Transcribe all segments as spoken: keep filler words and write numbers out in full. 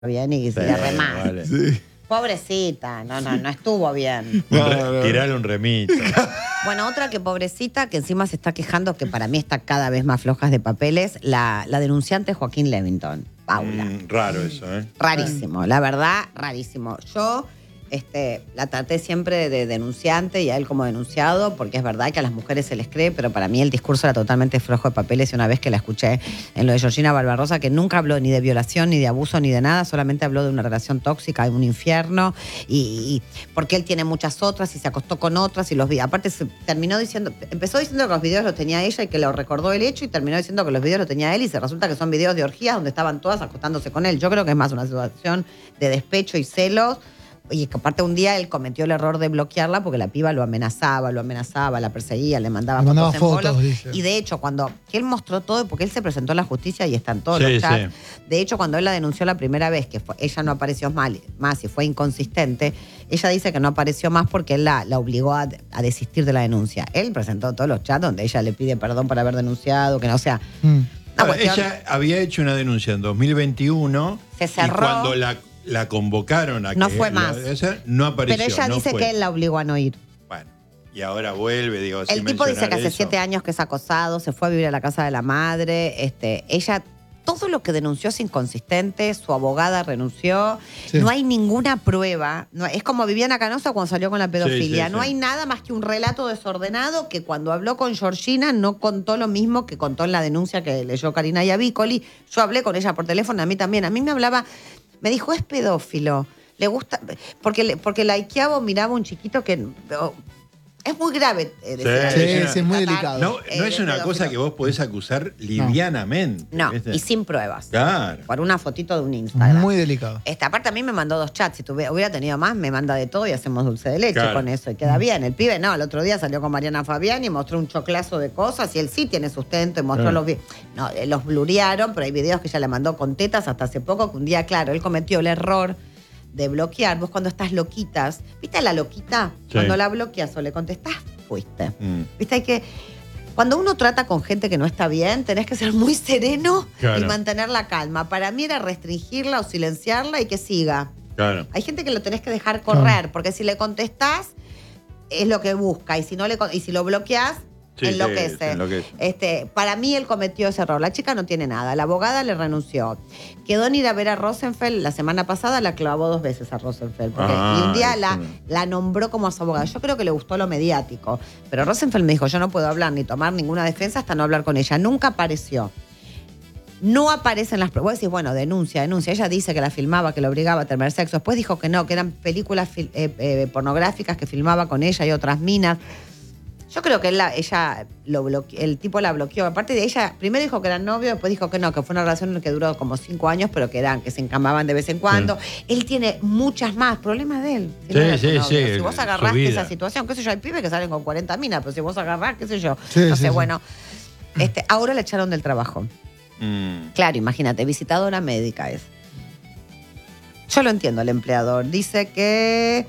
bien y se Sí, le re mal. vale. Sí. Pobrecita, no, no, no estuvo bien. Un No, re- no, no. Tirarle un remito. Bueno, otra que pobrecita, que encima se está quejando, que para mí está cada vez más flojas de papeles, la, la denunciante Joaquín Levington, Paula. Mm, raro eso, ¿eh? Rarísimo, la verdad, rarísimo. Yo este, la traté siempre de denunciante y a él como denunciado, porque es verdad que a las mujeres se les cree, pero para mí el discurso era totalmente flojo de papeles y una vez que la escuché en lo de Georgina Barbarosa, que nunca habló ni de violación, ni de abuso, ni de nada, solamente habló de una relación tóxica, de un infierno, y, y porque él tiene muchas otras y se acostó con otras y los vi. Aparte se terminó diciendo, empezó diciendo que los videos los tenía ella y que lo recordó el hecho y terminó diciendo que los videos los tenía él y se resulta que son videos de orgías donde estaban todas acostándose con él. Yo creo que es más una situación de despecho y celos. Y que aparte un día él cometió el error de bloquearla porque la piba lo amenazaba, lo amenazaba, la perseguía, le mandaba Le mandaba fotos, en fotos, bolos. dice. Y de hecho, cuando que él mostró todo, porque él se presentó a la justicia y están todos Sí, los chats. sí. De hecho, cuando él la denunció la primera vez, que fue- ella no apareció mal, más y fue inconsistente, ella dice que no apareció más porque él la, la obligó a, a desistir de la denuncia. Él presentó todos los chats donde ella le pide perdón por haber denunciado, que no, o sea... Mm. una Ah, cuestión- ella había hecho una denuncia en dos mil veintiuno. Se cerró. Y cuando la, la convocaron a No que fue la- más. esa, no apareció. pero ella no dice fue. que él la obligó a no ir. Bueno, y ahora vuelve, digo, El sin tipo dice que mencionar hace eso. siete años que es acosado, se fue a vivir a la casa de la madre. Este, ella, todo lo que denunció es inconsistente, su abogada renunció. Sí. No hay ninguna prueba. No, es como Viviana Canosa cuando salió con la pedofilia. Sí, sí, no sí. hay nada más que un relato desordenado que cuando habló con Georgina no contó lo mismo que contó en la denuncia que leyó Karina Iavicoli. Yo hablé con ella por teléfono, a mí también. A mí me hablaba, me dijo, es pedófilo. Le gusta, porque, le- porque likeaba o miraba un chiquito que... oh, es muy grave. eh, decir Sí, algo. sí, sí, es muy delicado. No, Eh, no es de una pedófilo. cosa que vos podés acusar livianamente. No, ¿viste? y sin pruebas. Claro. Por una fotito de un Instagram. Muy delicado. Esta aparte a mí me mandó dos chats. Si tuve- hubiera tenido más, me manda de todo y hacemos dulce de leche Claro. con eso. Y queda bien. El pibe, no, el otro día salió con Mariana Fabián y mostró un choclazo de cosas y él sí tiene sustento y mostró Claro. los videos. No, eh, los blurearon, pero hay videos que ella le mandó con tetas hasta hace poco, que un día, claro, él cometió el error de bloquear. Vos cuando estás loquitas, ¿viste a la loquita? Sí. Cuando la bloqueas o le contestás, fuiste. Mm. ¿Viste? Hay que... Cuando uno trata con gente que no está bien, tenés que ser muy sereno Claro. y mantener la calma. Para mí era restringirla o silenciarla y que siga. Claro. Hay gente que lo tenés que dejar correr, porque si le contestás, es lo que busca. Y si no le con- y si lo bloqueás, Sí, sí, enloquece. se enloquece. Este, para mí él cometió ese error. La chica no tiene nada. La abogada le renunció. Quedó en ir a ver a Rosenfeld. La semana pasada la clavó dos veces a Rosenfeld. Porque, Ah, y un día eso la, no. la nombró como a su abogada. Yo creo que le gustó lo mediático. Pero Rosenfeld me dijo, yo no puedo hablar ni tomar ninguna defensa hasta no hablar con ella. Nunca apareció. No aparecen las pruebas. Vos decís, bueno, denuncia, denuncia. Ella dice que la filmaba, que la obligaba a tener sexo. Después dijo que no, que eran películas fil- eh, eh, pornográficas que filmaba con ella y otras minas. Yo creo que él la- ella lo bloque- el tipo la bloqueó. Aparte de ella, primero dijo que eran novios, después dijo que no, que fue una relación que duró como cinco años, pero que eran, que se encamaban de vez en cuando. Él tiene muchas más problemas de él. Si Sí, no era su sí, novio. sí, Si vos su agarraste vida. esa situación, qué sé yo, hay pibes que salen con cuarenta minas, pero si vos agarrás, qué sé yo. Sí, no sí, sé, sí. bueno. Este, ahora le echaron del trabajo. Mm. Claro, imagínate, visitadora médica es. Yo lo entiendo, el empleador. Dice que,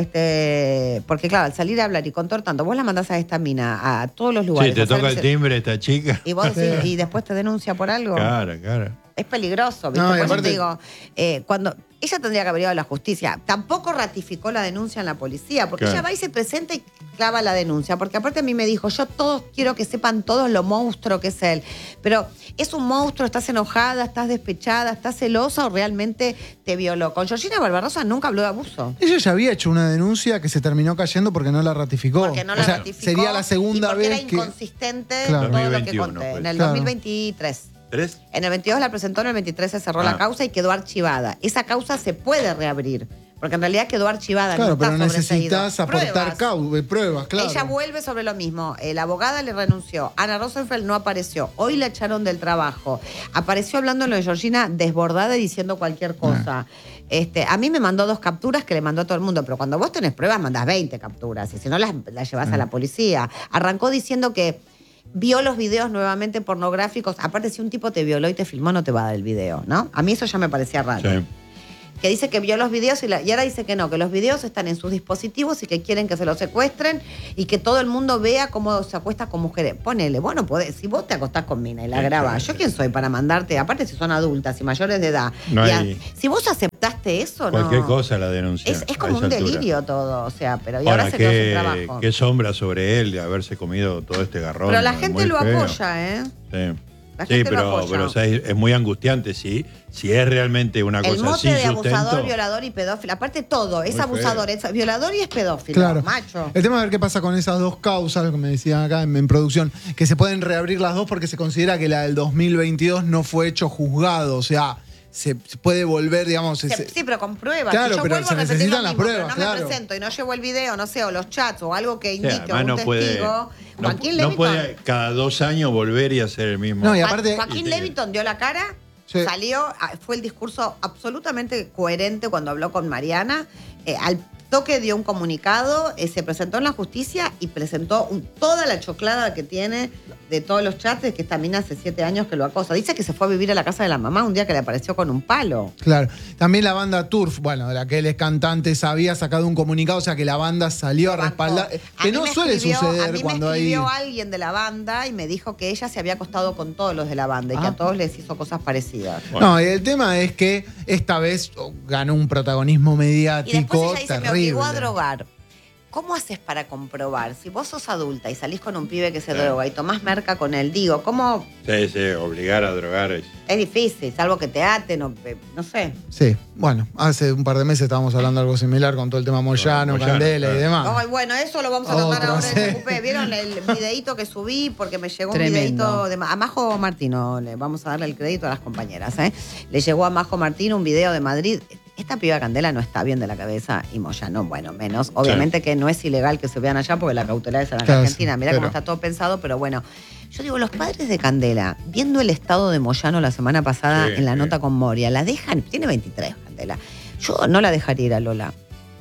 este, porque claro, al salir a hablar y contar tanto, vos la mandás a esta mina a todos los lugares. Sí, te a hacer toca el ese- timbre esta chica. Y vos decís, Sí. y después te denuncia por algo. Claro, claro. Es peligroso, ¿viste? No, y Por eso aparte- te digo, eh, cuando ella tendría que haber ido a la justicia, tampoco ratificó la denuncia en la policía, porque Claro. ella va y se presenta y clava la denuncia, porque aparte a mí me dijo, yo todos quiero que sepan todos lo monstruo que es él, pero ¿es un monstruo? ¿Estás enojada? ¿Estás despechada? ¿Estás celosa o realmente te violó? Con Georgina Barbarosa nunca habló de abuso. Ella ya había hecho una denuncia que se terminó cayendo porque no la ratificó. Porque no O la sea, ratificó. sería la y segunda porque vez era que. inconsistente Claro. todo lo que dos mil veintiuno, conté. pues. En el Claro. dos mil veintitrés. ¿Tres? En el veintidós la presentó, en el veintitrés se cerró Ah. la causa y quedó archivada. Esa causa se puede reabrir, porque en realidad quedó archivada. Claro, no está pero sobreseído. necesitas aportar Pruebas. cau- eh, pruebas, claro. Ella vuelve sobre lo mismo. Eh, la abogada le renunció. Ana Rosenfeld no apareció. Hoy la echaron del trabajo. Apareció hablando en lo de Georgina desbordada y diciendo cualquier cosa. Este, a mí me mandó dos capturas que le mandó a todo el mundo, pero cuando vos tenés pruebas mandás veinte capturas y si no las, las llevás a la policía. Arrancó diciendo que vio los videos nuevamente pornográficos. Aparte, si un tipo te violó y te filmó, no te va a dar el video, ¿no? A mí eso ya me parecía raro. Sí. que dice que vio los videos y, la, y ahora dice que no, que los videos están en sus dispositivos y que quieren que se los secuestren y que todo el mundo vea cómo se acuesta con mujeres. Ponele, vos no podés, si vos te acostás con mina y la grabás, ¿yo quién soy para mandarte? Aparte si son adultas y mayores de edad. No y hay- a- si vos aceptaste eso, Cualquier no. cosa la denuncia. Es, es a como esa un altura. delirio todo, o sea, pero y ahora, Ahora, se quedó sin qué, trabajo. qué sombra sobre él de haberse comido todo este garrón. Pero la muy gente lo feo. apoya, ¿eh? Sí, La Sí, gente lo pero, apoya. pero o sea, es, es muy angustiante, sí. Si es realmente una El cosa mote sin de abusador, sustento. violador y pedófilo. Aparte todo, es Muy abusador, feo. es violador y es pedófilo. Claro. Macho. El tema es ver qué pasa con esas dos causas, lo que me decían acá en, en producción, que se pueden reabrir las dos porque se considera que la del dos mil veintidós no fue hecho juzgado. O sea, se, se puede volver, digamos. Se- ese- sí, pero con pruebas. Claro, si yo pero vuelvo se a repetir necesitan lo las mismo, pruebas, pero no claro. me presento y no llevo el video, no sé, o los chats o algo que Sí, indique además un no puede, testigo. no, Joaquín no Levitton. puede cada dos años volver y hacer el mismo. No, y Jo- aparte- Joaquín Y- Levitton dio la cara, Sí. salió, ah, fue el discurso absolutamente coherente cuando habló con Mariana. Eh, al toque dio un comunicado, eh, se presentó en la justicia y presentó un- toda la choclada que tiene de todos los chats de que esta mina hace siete años que lo acosa. Dice que se fue a vivir a la casa de la mamá un día que le apareció con un palo. Claro. También la banda Turf, bueno, de la que él es cantante, se había sacado un comunicado, o sea que la banda salió a Banco. respaldar. A Que mí no me suele escribió- suceder a mí cuando me hay. escribió alguien de la banda y me dijo que ella se había acostado con todos los de la banda y que Ah. a todos les hizo cosas parecidas. Bueno. No, y el tema es que esta vez oh, ganó un protagonismo Y mediático después ella dice, me terrible. obligó a drogar. ¿Cómo haces para comprobar? Si vos sos adulta y salís con un pibe que se Claro. droga y tomás merca con él, digo, ¿cómo? Sí, sí, obligar a drogar es. Es difícil, salvo que te aten o eh, no sé. Sí, bueno, hace un par de meses estábamos hablando algo similar con todo el tema Moyano, Moyano, Candela y claro. demás. Ay, bueno, eso lo vamos a tratar Otro, ahora sí. en Ocupé. ¿Vieron el videíto que subí? Porque me llegó Tremendo. un videíto de Ma- a Majo Martino. Le vamos a darle el crédito a las compañeras. ¿eh? Le llegó a Majo Martino un video de Madrid. Esta piba Candela no está bien de la cabeza y Moyano, bueno, menos. Obviamente que no es ilegal que se vean allá porque la cautelar es en la Claro, Argentina. Mirá pero- cómo está todo pensado, pero bueno. Yo digo, los padres de Candela, viendo el estado de Moyano la semana pasada Sí, en la sí. nota con Moria, la dejan, tiene veintitrés Candela. Yo no la dejaría ir a Lola.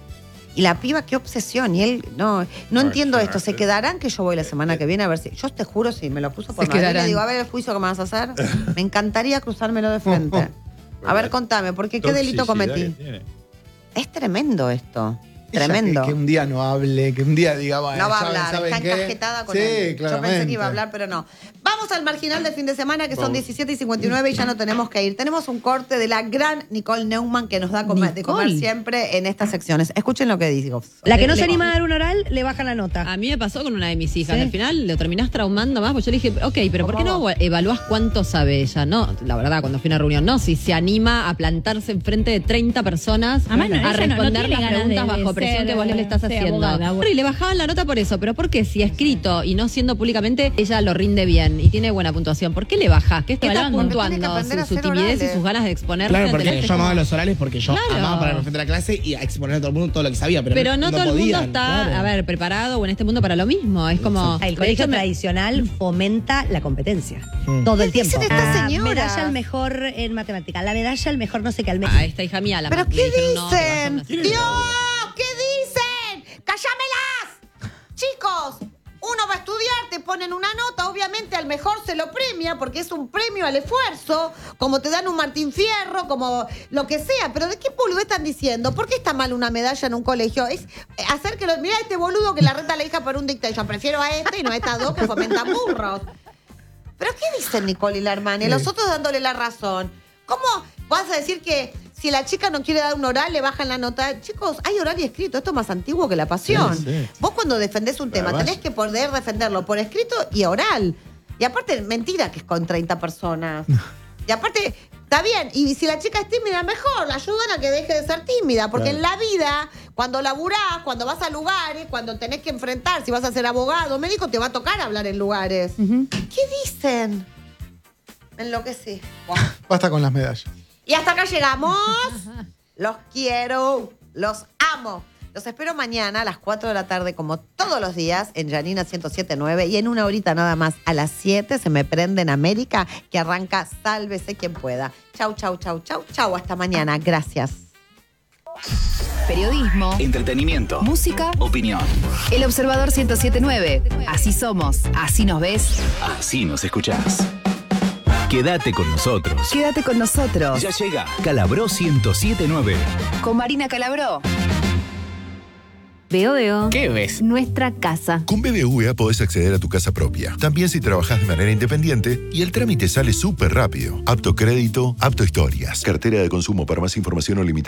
Y la piba, qué obsesión. Y él, no, no Ay, entiendo sí, esto. ¿Se sí. quedarán que yo voy la semana que viene a ver si. Yo te juro, si me lo cruzo por Se Madrid, le quedarán. digo, a ver el juicio que me vas a hacer. Me encantaría cruzármelo de frente. A ver, contame, ¿por qué? ¿Qué delito Toxicidad cometí? que tiene. Es tremendo esto. Ella Tremendo. Que, que un día no hable, que un día diga, bueno, No va a ¿saben- hablar, saben está qué? encajetada con sí, él. Yo claramente. pensé que iba a hablar, pero no. Vamos al marginal del fin de semana, que son Vamos. diecisiete y cincuenta y nueve y ya no tenemos que ir. Tenemos un corte de la gran Nicole Neumann que nos da comer- de comer Nicole. siempre en estas secciones. Escuchen lo que digo. La que no se Le- anima a dar un oral, le bajan la nota. A mí me pasó con una de mis hijas. Sí. Al final lo terminás traumando más, porque yo le dije, ok, pero ¿por qué no ¿Cómo? evaluás cuánto sabe ella? No, la verdad, cuando fui a una reunión, no, si se anima a plantarse enfrente de treinta personas Además, no, a ella no- no responder tiene las ganas preguntas de- de bajo presión ser, que vos le estás sí, haciendo. abogada, bueno. Y le bajaban la nota por eso, pero ¿por qué? Si escrito y no siendo públicamente, ella lo rinde bien y tiene buena puntuación. ¿Por qué le bajás? ¿Qué estás Evaluando. Tiene que puntuando? aprender a Su, su hacer timidez orales. y sus ganas de exponerse. Claro, ante porque la gente. yo amaba los orales porque yo Claro. amaba para frente a la clase y a exponer a todo el mundo todo lo que sabía, pero, Pero no, todo el mundo podían, está, claro. a ver, preparado o en este mundo para lo mismo. Es como. El de colegio hecho, me- tradicional fomenta la competencia. Mm. Todo el ¿Qué tiempo. dicen estas La señoras? medalla al mejor en matemática. La medalla al mejor no sé qué. Al A esta hija mía la ¿Pero le qué dijeron, no, que vaya a dicen? una- ¿Quién es ¡Dios! Laura? ¿Qué dicen? ¡Cállamelas! Chicos, uno va a estudiar, te ponen una nota, obviamente al mejor se lo premia porque es un premio al esfuerzo, como te dan un Martín Fierro, como lo que sea. Pero ¿de qué boludo están diciendo? ¿Por qué está mal una medalla en un colegio? Es hacer que lo... Mirá este boludo que la reta a la hija por un dictation. Prefiero a este y no a estas dos que fomentan burros. ¿Pero qué dicen Nicole y la hermana? Y los otros dándole la razón. ¿Cómo vas a decir que si la chica no quiere dar un oral, le bajan la nota? Chicos, hay oral y escrito. Esto es más antiguo que la pasión. Sí, sí. Vos cuando defendés un tema, Además- tenés que poder defenderlo por escrito y oral. Y aparte, mentira que es con treinta personas. Y aparte, está bien. Y si la chica es tímida, mejor. La ayudan a que deje de ser tímida. Porque Claro. en la vida, cuando laburás, cuando vas a lugares, cuando tenés que enfrentar, si vas a ser abogado, médico, te va a tocar hablar en lugares. ¿Qué dicen? Me enloquecí. Buah. Basta con las medallas. Y hasta acá llegamos. Los quiero, los amo. Los espero mañana a las cuatro de la tarde, como todos los días, en Janina ciento siete punto nueve. Y en una horita nada más, a las siete, se me prende en América, que arranca Sálvese quien pueda. Chau, chau, chau, chau, chau. Hasta mañana. Gracias. Periodismo, Entretenimiento. música, Opinión. El Observador ciento siete punto nueve. Así somos, así nos ves. Así nos escuchás. Quédate con nosotros. Quédate con nosotros. Ya llega Calabró ciento siete punto nueve. Con Marina Calabró. Veo, veo. ¿Qué ves? Nuestra casa. Con B B V A podés acceder a tu casa propia. También si trabajás de manera independiente y el trámite sale súper rápido. Apto crédito, apto historias. Cartera de consumo. Para más información o limitación.